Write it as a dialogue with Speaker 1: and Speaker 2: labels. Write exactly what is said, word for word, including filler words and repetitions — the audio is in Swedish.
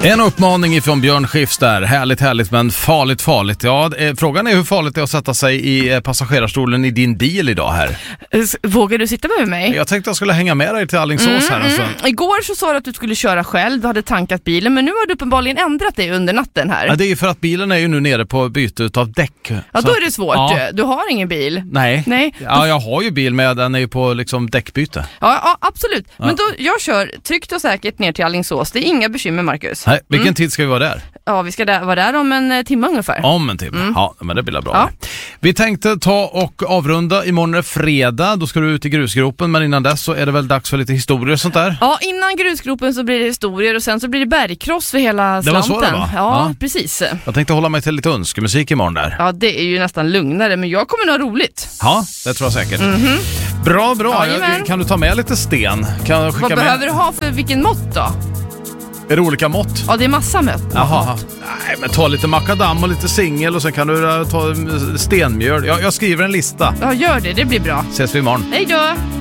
Speaker 1: En uppmaning ifrån Björn Skifs där. Härligt, härligt, men farligt, farligt. Ja, eh, frågan är hur farligt det är att sätta sig i eh, passagerarstolen i din bil idag här.
Speaker 2: Vågar du sitta med mig?
Speaker 1: Jag tänkte jag skulle hänga med dig till Alingsås mm, här. Alltså. Mm.
Speaker 2: Igår så sa du att du skulle köra själv, du hade tankat bilen, men nu har du uppenbarligen ändrat dig under natten här.
Speaker 1: Ja, det är ju för att bilen är ju nu nere på byte av däck.
Speaker 2: Ja,
Speaker 1: så
Speaker 2: då är det svårt.
Speaker 1: Ja.
Speaker 2: Du har ingen bil.
Speaker 1: Nej.
Speaker 2: Nej.
Speaker 1: Ja, jag har ju bil med, den är ju på liksom däckbyte.
Speaker 2: Ja, ja absolut.
Speaker 1: Ja.
Speaker 2: Men då, jag kör tryggt och säkert ner till Alingsås. Det är inga bekymmer, Marcus.
Speaker 1: Nej, vilken
Speaker 2: mm.
Speaker 1: tid ska vi vara där?
Speaker 2: Ja, vi ska där, vara där om en timme ungefär.
Speaker 1: Om en timme, mm. ja, men det blir bra.
Speaker 2: Ja.
Speaker 1: Vi tänkte ta och avrunda, imorgon är fredag, då ska du ut i grusgropen, men innan dess så är det väl dags för lite historier och sånt där?
Speaker 2: Ja, innan grusgropen så blir det historier och sen så blir det bergkross för hela slanten.
Speaker 1: Det var så det var.
Speaker 2: Ja,
Speaker 1: ja,
Speaker 2: precis.
Speaker 1: Jag tänkte hålla mig till lite önskemusik imorgon där.
Speaker 2: Ja, det är ju nästan lugnare, men jag kommer nog ha roligt.
Speaker 1: Ja, det tror jag säkert.
Speaker 2: Mm-hmm.
Speaker 1: Bra, bra.
Speaker 2: Ja,
Speaker 1: jag, kan du ta med lite sten? Kan jag skicka
Speaker 2: Vad
Speaker 1: med?
Speaker 2: behöver du ha för vilken mått då?
Speaker 1: Är det olika mått?
Speaker 2: Ja, det är massa mått.
Speaker 1: Jaha. Nej, men ta lite makadam och lite singel och sen kan du uh, ta stenmjöl. Jag, jag skriver en lista.
Speaker 2: Ja, gör det. Det blir bra.
Speaker 1: Ses vi imorgon.
Speaker 2: Hej då!